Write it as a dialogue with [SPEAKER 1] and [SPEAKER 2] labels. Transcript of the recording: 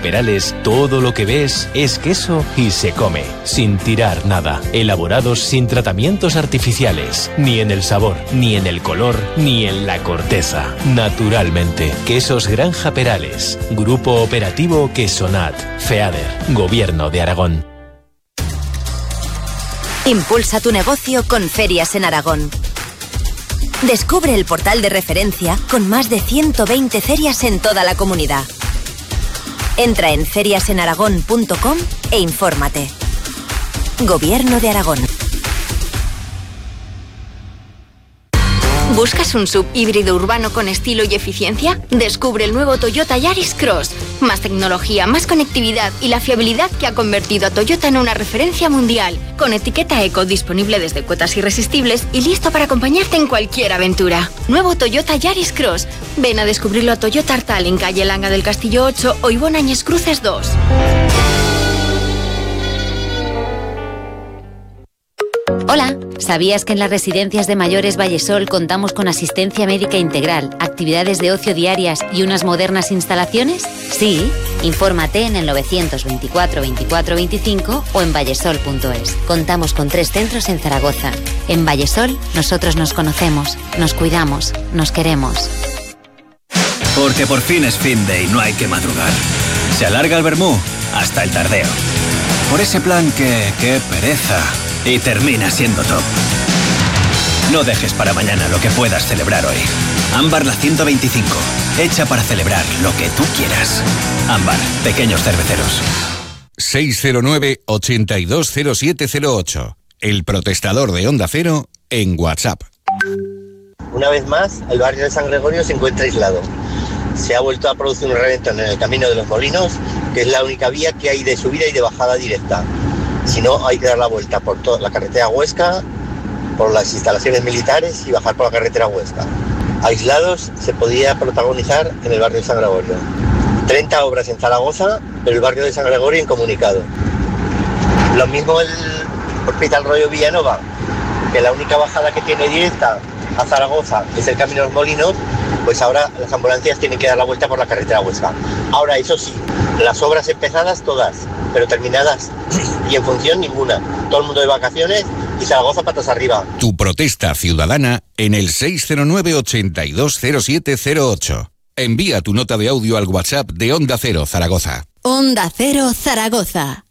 [SPEAKER 1] Perales, todo lo que ves es queso y se come, sin tirar nada. Elaborados sin tratamientos artificiales, ni en el sabor, ni en el color, ni en la corteza. Naturalmente, Quesos Granja Perales. Grupo Operativo Quesonat. FEADER. Gobierno de Aragón.
[SPEAKER 2] Impulsa tu negocio con Ferias en Aragón. Descubre el portal de referencia con más de 120 ferias en toda la comunidad. Entra en feriasenaragón.com e infórmate. Gobierno de Aragón.
[SPEAKER 3] ¿Buscas un SUV híbrido urbano con estilo y eficiencia? Descubre el nuevo Toyota Yaris Cross. Más tecnología, más conectividad y la fiabilidad que ha convertido a Toyota en una referencia mundial. Con etiqueta eco, disponible desde cuotas irresistibles y listo para acompañarte en cualquier aventura. Nuevo Toyota Yaris Cross. Ven a descubrirlo a Toyota Artal en calle Langa del Castillo 8 o Ivonne Áñez Cruces 2.
[SPEAKER 4] Hola, ¿sabías que en las residencias de mayores Vallesol contamos con asistencia médica integral, actividades de ocio diarias y unas modernas instalaciones? Sí, infórmate en el 924 24 25 o en vallesol.es. Contamos con 3 centros en Zaragoza. En Vallesol, nosotros nos conocemos, nos cuidamos, nos queremos.
[SPEAKER 5] Porque por fin es fin de y no hay que madrugar. Se alarga el vermú hasta el tardeo. Por ese plan que, qué pereza, y termina siendo top. No dejes para mañana lo que puedas celebrar hoy. Ámbar la 125, hecha para celebrar lo que tú quieras. Ámbar, pequeños cerveceros.
[SPEAKER 6] 609-820708. El protestador de Onda Cero en WhatsApp.
[SPEAKER 7] Una vez más, el barrio de San Gregorio se encuentra aislado. Se ha vuelto a producir un reventón en el Camino de los Molinos, que es la única vía que hay de subida y de bajada directa. Si no, hay que dar la vuelta por toda la carretera Huesca, por las instalaciones militares y bajar por la carretera Huesca. Aislados se podía protagonizar en el barrio de San Gregorio. 30 obras en Zaragoza, pero el barrio de San Gregorio incomunicado. Lo mismo el Hospital Rollo Villanova, que la única bajada que tiene directa a Zaragoza es el Camino de los Molinos, pues ahora las ambulancias tienen que dar la vuelta por la carretera Huesca. Ahora, eso sí, las obras empezadas todas, pero terminadas y en función ninguna. Todo el mundo de vacaciones y Zaragoza patas arriba.
[SPEAKER 6] Tu protesta ciudadana en el 609-820708. Envía tu nota de audio al WhatsApp de Onda Cero Zaragoza.
[SPEAKER 2] Onda Cero Zaragoza.